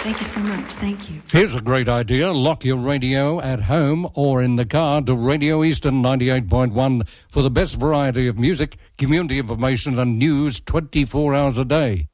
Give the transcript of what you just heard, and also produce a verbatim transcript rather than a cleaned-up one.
Thank you so much. Thank you. Here's a great idea. Lock your radio at home or in the car to Radio Eastern ninety-eight point one for the best variety of music, community information and news twenty-four hours a day.